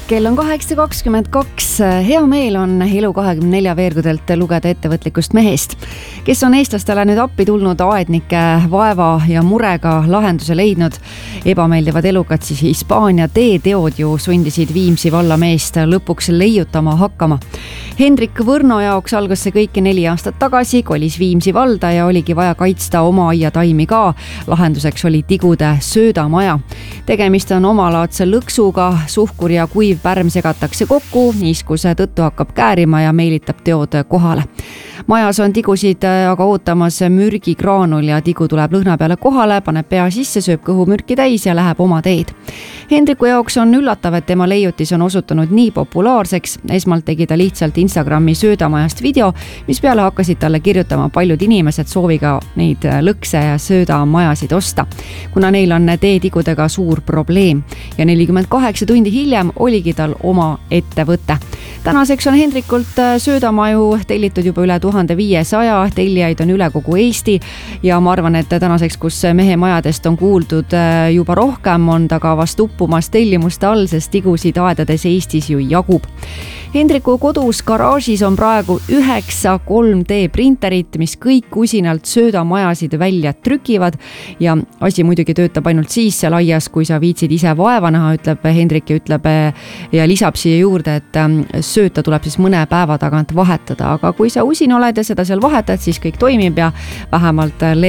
Kell on 8.22. Hea meel on Elu24 veergudelt lugeda ettevõtlikust mehest, kes on eestlastele nüüd appi tulnud aednike vaeva ja murega lahenduse leidnud. Ebameeldivad elukad siis Hispaania teeteod ju sundisid Viimsi valla meest lõpuks leiutama hakkama. Hendrik Võrno jaoks algas see kõike 4 aastat tagasi, kolis Viimsi valda ja oligi vaja kaitsta oma aiataimi ka. Lahenduseks oli tigude söödamaja. Tegemist on omalaadse lõksuga, suhkur ja kuiv pärm segatakse kokku, niiskuse tõttu hakkab käärima ja meelitab teod kohale. Majas on tigusid aga ootamas mürgikraanul ja tigu tuleb lõhna peale kohale, paneb pea sisse, sööb kõhu mürki täis ja läheb oma teed. Hendriku jaoks on üllatav, et tema leiutis on osutunud nii populaarseks. Esmalt tegi ta lihtsalt Instagrami söödamajast video, mis peale hakkasid talle kirjutama paljud inimesed sooviga neid lõkse ja söödamajasid osta, kuna neil on teetigudega suur probleem. Ja 48 tundi hiljem oligi tal oma ettevõte. Tänaseks on Hendrikult söödamaju tellitud juba üle 1500, tellijaid on üle kogu Eesti ja ma arvan, et tänaseks, kus mehe majadest on kuuldud juba rohkem, on ta ka vast uppumas tellimuste all, sest tigusid aedades Eestis ju jagub. Hendriku kodus garaažis on praegu 9 3D printerit, mis kõik usinalt söödamajasid välja trükivad ja asi muidugi töötab ainult siis laias, kui sa viitsid ise vaeva näha, ütleb Hendrik ja lisab siia juurde, et sööta tuleb siis mõne päeva tagant vahetada, aga kui sa usin oled ja seda seal vahetad, siis kõik toimib ja vähemalt